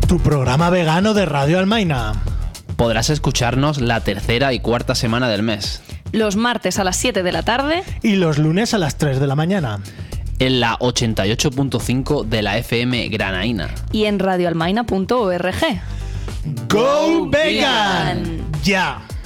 tu programa vegano de Radio Almaina. Podrás escucharnos la tercera y cuarta semana del mes. Los martes a las 7 de la tarde. Y los lunes a las 3 de la mañana. En la 88.5 de la FM Granaína. Y en radioalmaina.org. ¡Go Vegan! ¡Ya!